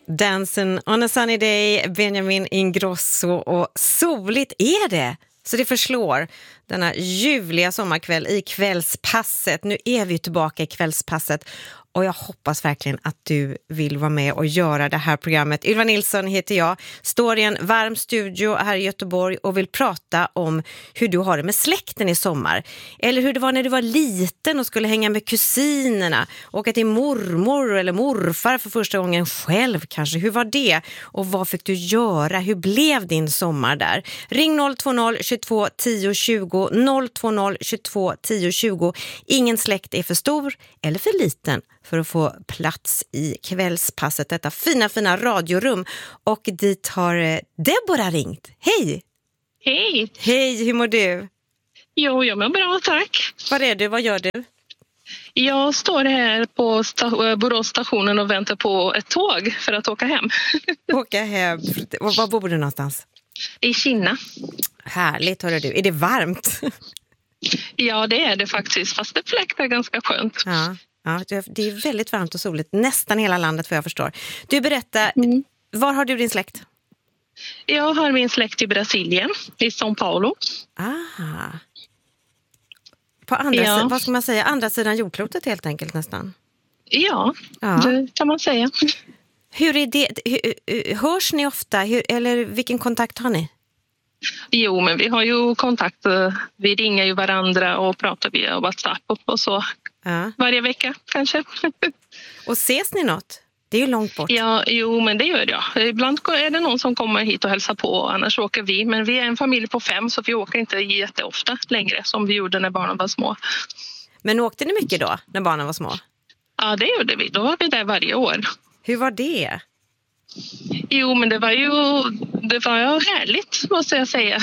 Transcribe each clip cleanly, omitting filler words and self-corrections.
Dancing on a sunny day, Benjamin Ingrosso, och soligt är det. Så det förslår denna ljuvliga sommarkväll i kvällspasset. Nu är vi tillbaka i kvällspasset och jag hoppas verkligen att du vill vara med och göra det här programmet. Ylva Nilsson heter jag, står i en varm studio här i Göteborg och vill prata om hur du har det med släkten i sommar. Eller hur det var när du var liten och skulle hänga med kusinerna, åka till mormor eller morfar för första gången själv kanske. Hur var det? Och vad fick du göra? Hur blev din sommar där? Ring 020 22 10 20 020 22 10 20. Ingen släkt är för stor eller för liten för att få plats i kvällspasset, detta fina radiorum. Och dit har Deborah ringt. Hej! Hej! Hej, hur mår du? Jo, jag mår bra, tack. Var är du? Vad gör du? Jag står här på Boråsstationen och väntar på ett tåg för att åka hem. Åka hem. Var bor du någonstans? I Kina. Härligt, hörru du. Är det varmt? Ja, det är det faktiskt. Fast det fläktar ganska skönt. Ja, det är väldigt varmt och soligt. Nästan hela landet, vad jag förstår. Du, berätta, var har du din släkt? Jag har min släkt i Brasilien, i São Paulo. På andra, vad ska man säga, andra sidan jordklotet helt enkelt nästan. Ja, det kan man säga. Hur är det? Hörs ni ofta? Eller vilken kontakt har ni? Jo, men vi har ju kontakt. Vi ringer ju varandra och pratar via WhatsApp och så. Varje vecka kanske. Och ses ni något? Det är ju långt bort. Ja, jo, men det gör jag. Ibland är det någon som kommer hit och hälsar på, annars åker vi. Men vi är en familj på 5 så vi åker inte jätteofta längre som vi gjorde när barnen var små. Men åkte ni mycket då när barnen var små? Ja, det gjorde vi. Då var vi där varje år. Hur var det? Jo, men det var ju härligt, måste jag säga.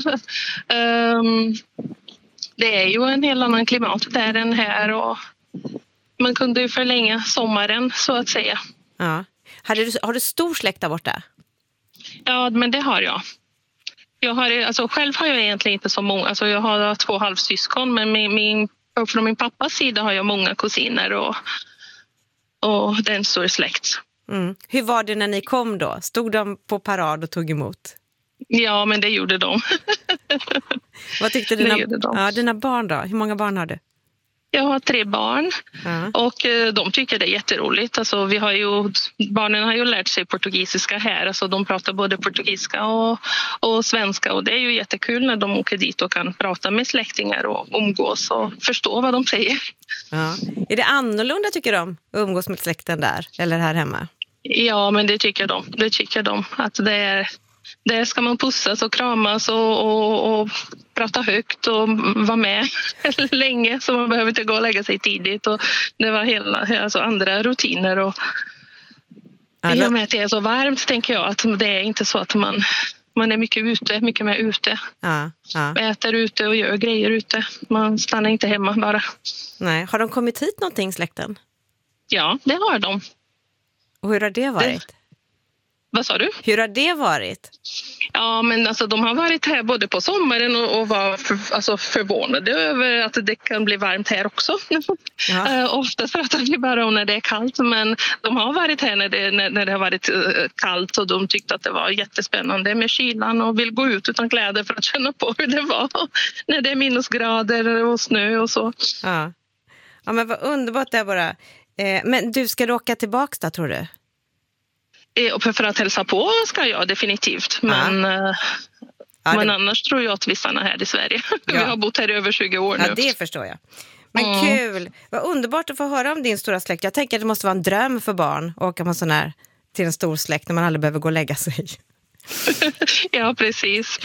Det är ju en helt annan klimat där än här och man kunde ju förlänga sommaren så att säga. Ja. Har du stor släkt där borta? Ja, men det har jag. Själv har jag egentligen inte så många. Alltså jag har 2 halvsyskon, men från min pappas sida har jag många kusiner och det är en stor släkt. Hur var det när ni kom då? Stod de på parad och tog emot? Ja, men det gjorde de. Vad tyckte dina barn då? Hur många barn har du? Jag har 3 barn och de tycker det är jätteroligt. Alltså, barnen har ju lärt sig portugisiska här. Alltså, de pratar både portugisiska och svenska och det är ju jättekul när de åker dit och kan prata med släktingar och umgås och förstå vad de säger. Ja. Är det annorlunda tycker de att umgås med släkten där eller här hemma? Ja, men det tycker de. Det tycker de. Att där ska man pussas och kramas och prata högt och vara med länge så man behöver inte gå och lägga sig tidigt. Och det var andra rutiner. Och i och med att det är så varmt tänker jag att det är inte så att man är mycket mer ute. Äter ute och gör grejer ute. Man stannar inte hemma bara. Nej. Har de kommit hit någonting, släkten? Ja, det har de. Och hur har det varit? Vad sa du? Hur har det varit? Ja, men alltså de har varit här både på sommaren och var förvånade över att det kan bli varmt här också. Ofta pratar vi bara om när det är kallt, men de har varit här när det har varit kallt och de tyckte att det var jättespännande med kylan och vill gå ut utan kläder för att känna på hur det var när det är minusgrader och snö och så. Ja, men vad underbart det bara. Men du ska åka tillbaka då, tror du? För att hälsa på ska jag definitivt. Men annars tror jag att vi stannar här i Sverige. Vi har bott här i över 20 år nu. Ja, det förstår jag. Men kul. Vad underbart att få höra om din stora släkt. Jag tänker att det måste vara en dröm för barn att åka med sån här till en stor släkt när man aldrig behöver gå och lägga sig. Ja, precis.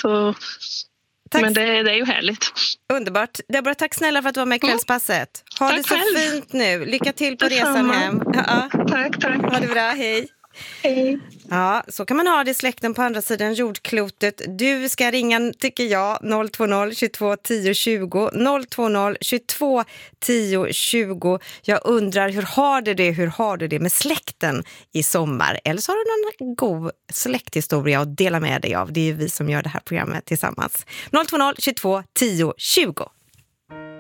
Men det är ju härligt. Underbart. Deborah, tack snälla för att du var med i kvällspasset. Ha tack det så själv. fint nu. Lycka till på resan hem. Tack. Ha det bra, hej. Hej. Ja, så kan man ha det i släkten på andra sidan jordklotet. Du ska ringa, tycker jag, 020 22 10 20 020 22 10 20. Jag undrar, hur har du det med släkten i sommar? Eller så har du någon god släkthistoria att dela med dig av. Det är ju vi som gör det här programmet tillsammans. 020 22 10 20.